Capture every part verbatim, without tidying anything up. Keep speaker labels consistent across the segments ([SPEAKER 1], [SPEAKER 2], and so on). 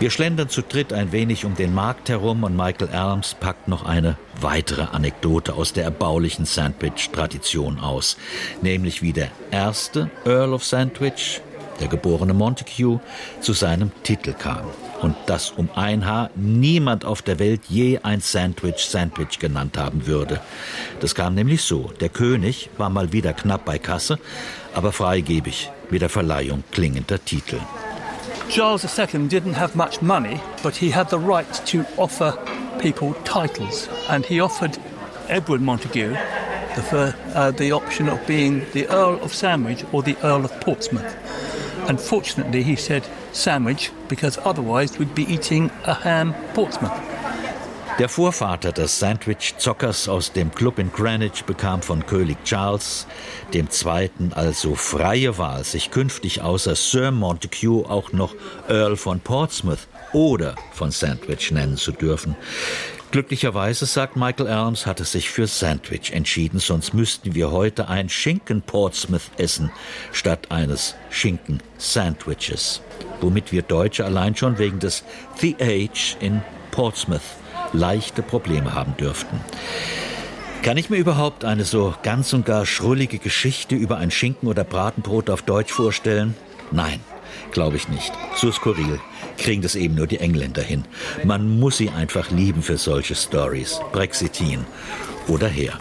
[SPEAKER 1] Wir schlendern zu dritt ein wenig um den Markt herum und Michael Elms packt noch eine weitere Anekdote aus der erbaulichen Sandwich-Tradition aus. Nämlich wie der erste Earl of Sandwich, der geborene Montague, zu seinem Titel kam. Und dass um ein Haar niemand auf der Welt je ein Sandwich Sandwich genannt haben würde. Das kam nämlich so. Der König war mal wieder knapp bei Kasse, aber freigebig mit der Verleihung klingender Titel.
[SPEAKER 2] Charles the Second didn't have much money, but he had the right to offer people titles. And he offered Edward Montagu the, fir- uh, the option of being the Earl of Sandwich or the Earl of Portsmouth. Unfortunately, he said sandwich, because otherwise we'd be eating a ham Portsmouth.
[SPEAKER 1] Der Vorvater des Sandwich-Zockers aus dem Club in Greenwich bekam von König Charles dem Zweiten also freie Wahl, sich künftig außer Sir Montagu auch noch Earl von Portsmouth oder von Sandwich nennen zu dürfen. Glücklicherweise, sagt Michael Elms, hat es sich für Sandwich entschieden, sonst müssten wir heute ein Schinken-Portsmouth essen, statt eines Schinken-Sandwiches. Womit wir Deutsche allein schon wegen des The H in Portsmouth leichte Probleme haben dürften. Kann ich mir überhaupt eine so ganz und gar schrullige Geschichte über ein Schinken- oder Bratenbrot auf Deutsch vorstellen? Nein, glaube ich nicht. So skurril kriegen das eben nur die Engländer hin. Man muss sie einfach lieben für solche Stories. Brexitin oder her.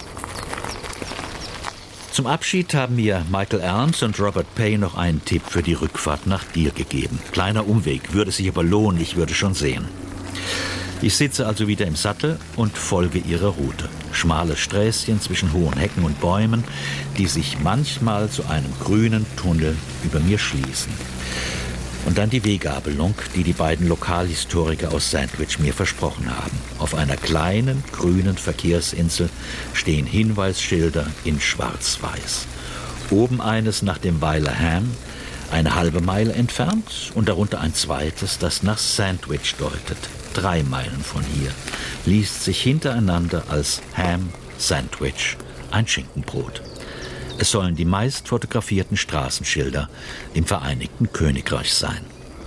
[SPEAKER 1] Zum Abschied haben mir Michael Elms und Robert Pay noch einen Tipp für die Rückfahrt nach Deal gegeben. Kleiner Umweg, würde sich aber lohnen, ich würde schon sehen. Ich sitze also wieder im Sattel und folge ihrer Route. Schmale Sträßchen zwischen hohen Hecken und Bäumen, die sich manchmal zu einem grünen Tunnel über mir schließen. Und dann die Weggabelung, die die beiden Lokalhistoriker aus Sandwich mir versprochen haben. Auf einer kleinen, grünen Verkehrsinsel stehen Hinweisschilder in Schwarz-Weiß. Oben eines nach dem Weiler Ham, eine halbe Meile entfernt, und darunter ein zweites, das nach Sandwich deutet. Drei Meilen von hier liest sich hintereinander als Ham Sandwich, ein Schinkenbrot. Es sollen die meist fotografierten Straßenschilder im Vereinigten Königreich sein.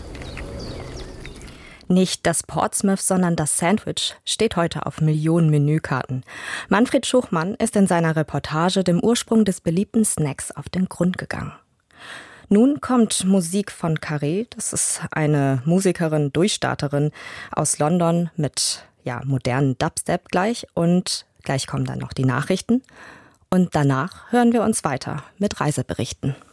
[SPEAKER 3] Nicht das Portsmouth, sondern das Sandwich steht heute auf Millionen Menükarten. Manfred Schuchmann ist in seiner Reportage dem Ursprung des beliebten Snacks auf den Grund gegangen. Nun kommt Musik von Carré. Das ist eine Musikerin, Durchstarterin aus London mit ja, modernen Dubstep gleich. Und gleich kommen dann noch die Nachrichten. Und danach hören wir uns weiter mit Reiseberichten.